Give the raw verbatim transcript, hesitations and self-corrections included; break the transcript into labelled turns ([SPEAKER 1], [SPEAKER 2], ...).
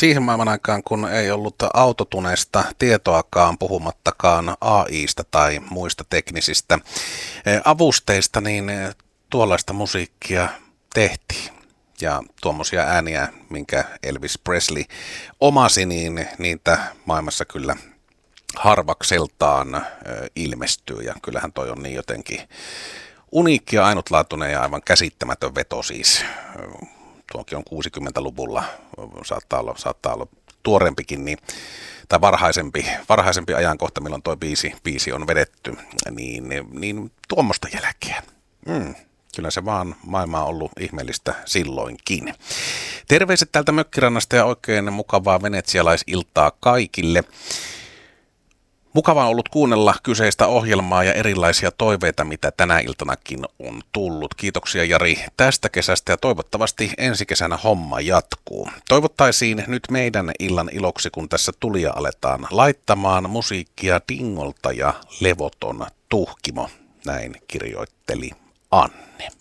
[SPEAKER 1] siihen maailman aikaan, kun ei ollut autotuneesta tietoakaan, puhumattakaan A I:sta tai muista teknisistä avusteista, niin tuollaista musiikkia tehtiin. Ja tuommoisia ääniä, minkä Elvis Presley omasi, niin niitä maailmassa kyllä harvakseltaan ö, ilmestyy. Ja kyllähän toi on niin jotenkin uniikki ja ainutlaatuinen ja aivan käsittämätön veto siis. Tuokin on kuusikymmentäluvulla, saattaa olla, saattaa olla tuorempikin, niin, tai varhaisempi, varhaisempi ajankohta, milloin tuo biisi, biisi on vedetty, niin, niin tuommoista jälkeä. Mm. Kyllä se vaan maailma on ollut ihmeellistä silloinkin. Terveiset täältä Mökkirannasta ja oikein mukavaa venetsialaisiltaa kaikille. Mukava on ollut kuunnella kyseistä ohjelmaa ja erilaisia toiveita, mitä tänä iltanakin on tullut. Kiitoksia Jari tästä kesästä ja toivottavasti ensi kesänä homma jatkuu. Toivottaisiin nyt meidän illan iloksi, kun tässä tulia aletaan laittamaan musiikkia Dingolta ja Levoton tuhkimo. Näin kirjoitteli Anne.